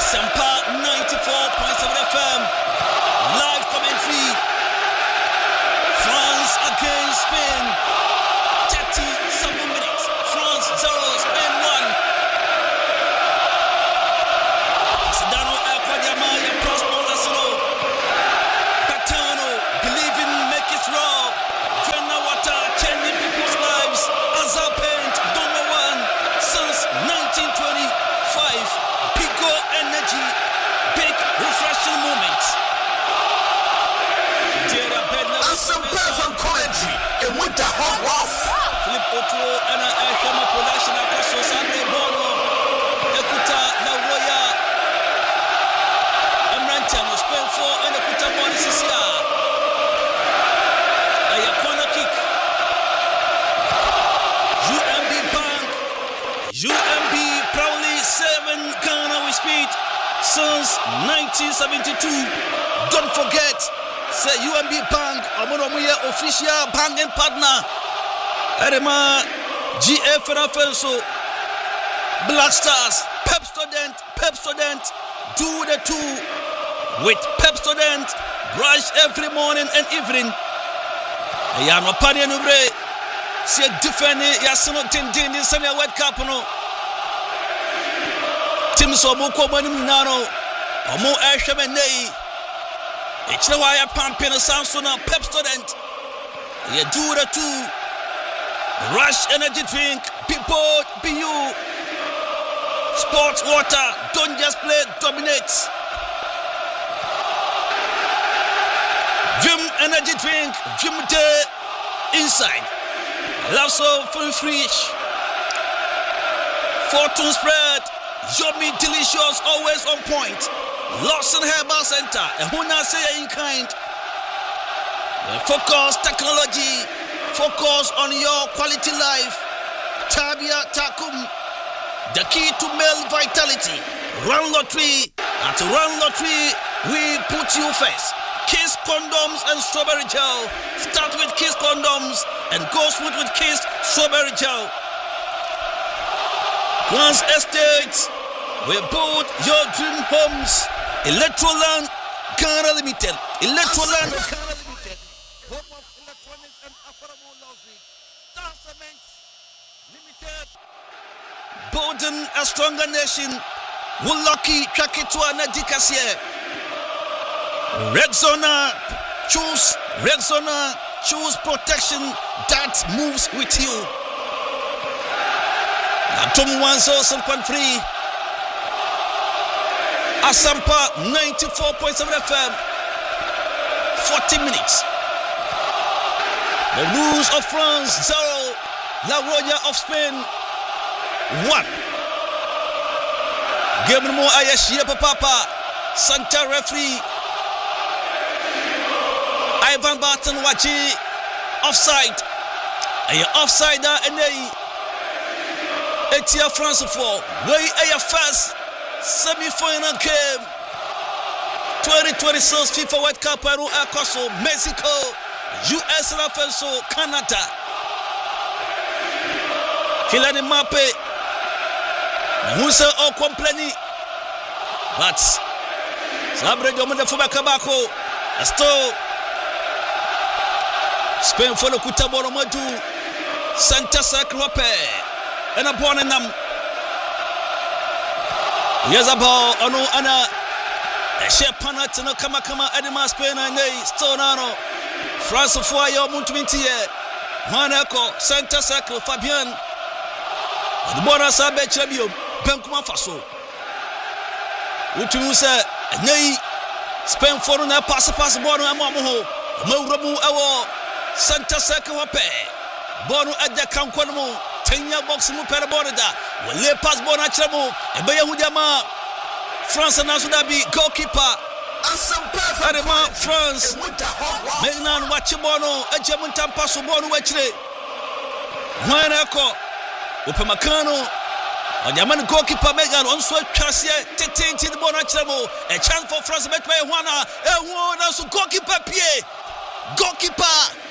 Asampa 94.7 FM. Live commentary. France against Spain. 37 minutes. France 0, Spain 1. Sedano Aquadiama, Prosper Lasino. Patano, believe in, make it raw. Drena water, changing people's lives. Azar paint, don't know one. Since 1925. Pico energy, big refreshing moments. Some perfect quality and with the hot off. Philip Otto and Ashama production across Sunday Bono. Ekuta La Roya. Amrantiano Spain 4 and Ekuta Monisisia. A corner kick. UMB proudly 7 Ghana with speed since 1972. Don't forget. Say UMB Bank, Amonomuye official banking partner. Erema GF Fenso Black Stars, Pep Student, do the two with Pep Student, brush every morning and evening. Yano Pania Nubre, see defend Yasino Tindin in Sanya World Cup. No Tim Somoko Manimano, Omo Ashamene. It's the wire pumping a Samsung Pep Student. You do the two. Rush energy drink. People, be you. Sports water. Don't just play, dominate. Vim energy drink. Vim day inside. Lasso full fish. Fortune spread. Yummy, delicious, always on point. Lawson Herbal Center, and who now say in kind. Focus technology, focus on your quality life. Tabia Takum, the key to male vitality. Run Lottery. At Run Lottery, we put you first. Kiss condoms and strawberry gel. Start with Kiss condoms and go smooth with Kiss strawberry gel. Once Estate, we build your dream homes. Electroland Ghana Limited. Electroland Ghana Limited. Home of electronics and affordable luxury. Star Cement Limited. Building a stronger nation. Wulaki Chakitua Nadikasia. Rexona. Choose Rexona. Choose protection that moves with you. Atom 1 Asampa 94.7 FM. 40 minutes. The Blues of France 0. La Roya of Spain 1. Game mo Ayashia Papa. Santa referee. Ivan Barton Wachi. Offside. Aye offside and Etia France 4. Way aye first. Semi-final game 2026 FIFA World Cup Peru Acoso Mexico US Rafenso Canada Kylian Mbappe who say all complaining but Sabre Domo de Fuba Kabako still Spain for the Kutaboro Madu Santa Sacrope and a born in them. Yes, about Ano Anna, a share panat no kama Edema Spain and they Stonano, France of Foyo Muntmintie, Monaco, Santa Sacro, Fabian, the Bona Sabe Chabio, Benkuma Faso. Which you say, nay, Spain for a pass Bono Amamoho, Morabu Awo, Santa Sacro Bono at the Canquano. 10-year box mu per borda wale pass bon atremo e be yahudama France na so da bi goalkeeper Arema France Megnan wachibono ejemu ntampa so bono wachire mwana ko opemakano Ojamani goalkeeper Megan onso atwase tetenti the bon atremo a chance for France betway hwana e hu na so goalkeeper pie goalkeeper